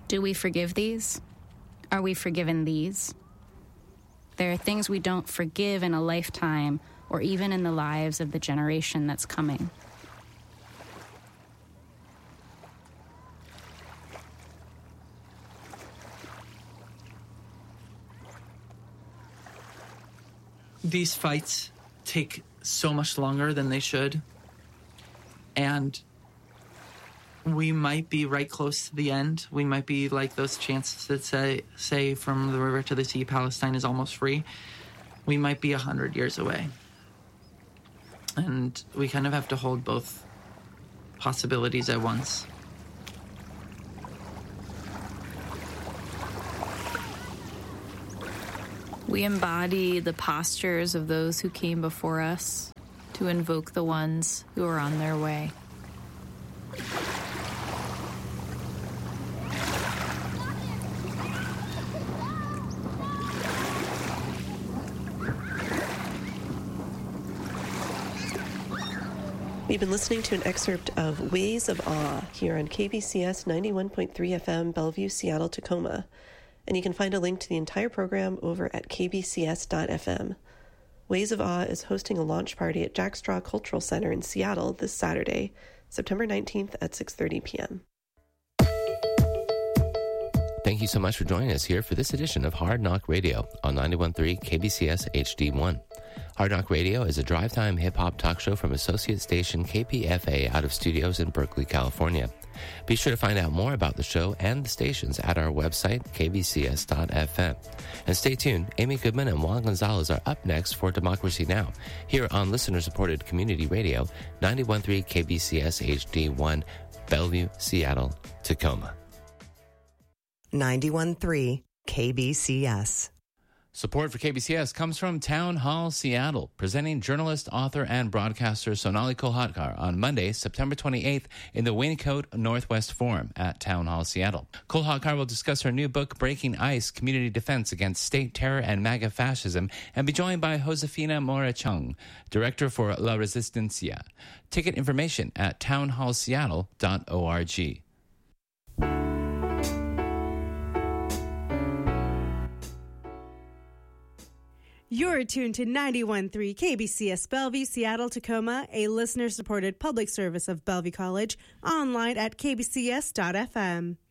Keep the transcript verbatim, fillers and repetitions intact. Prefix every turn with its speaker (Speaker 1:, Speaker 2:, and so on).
Speaker 1: Do we forgive these? Are we forgiven these? There are things we don't forgive in a lifetime or even in the lives of the generation that's coming.
Speaker 2: These fights take so much longer than they should. And we might be right close to the end. We might be like those chances that say, say from the river to the sea, Palestine is almost free. We might be a hundred years away. And we kind of have to hold both possibilities at once.
Speaker 3: We embody the postures of those who came before us to invoke the ones who are on their way.
Speaker 4: We've been listening to an excerpt of Ways of Awe here on K B C S ninety-one point three F M, Bellevue, Seattle, Tacoma. And you can find a link to the entire program over at k b c s dot f m. Ways of Awe is hosting a launch party at Jack Straw Cultural Center in Seattle this Saturday, September nineteenth at six thirty p.m.
Speaker 5: Thank you so much for joining us here for this edition of Hard Knock Radio on ninety-one point three K B C S H D one. Hard Knock Radio is a drive-time hip-hop talk show from associate station K P F A out of studios in Berkeley, California. Be sure to find out more about the show and the stations at our website, k b c s dot f m. And stay tuned. Amy Goodman and Juan Gonzalez are up next for Democracy Now! Here on listener-supported community radio, ninety-one point three K B C S H D one, Bellevue, Seattle, Tacoma.
Speaker 6: ninety-one point three K B C S.
Speaker 7: Support for K B C S comes from Town Hall Seattle, presenting journalist, author, and broadcaster Sonali Kolhatkar on Monday, September twenty-eighth in the Waynecote Northwest Forum at Town Hall Seattle. Kolhatkar will discuss her new book, Breaking Ice, Community Defense Against State Terror and MAGA Fascism, and be joined by Josefina Mora Chung, director for La Resistencia. Ticket information at town hall seattle dot org.
Speaker 8: You're tuned to ninety-one point three K B C S Bellevue, Seattle, Tacoma, a listener-supported public service of Bellevue College, online at k b c s dot f m.